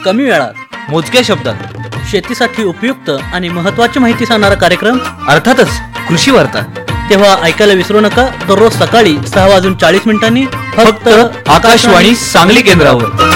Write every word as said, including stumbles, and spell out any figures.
कमी वेळात मोजक्या शब्दात शेतीसाठी उपयुक्त आणि महत्त्वाची माहिती सांगणारा कार्यक्रम, अर्थातच कृषी वार्ता. तेव्हा ऐकायला विसरू नका. दररोज सकाळी सहा वाजून चाळीस मिनिटांनी फक्त आकाशवाणी सांगली केंद्रावर.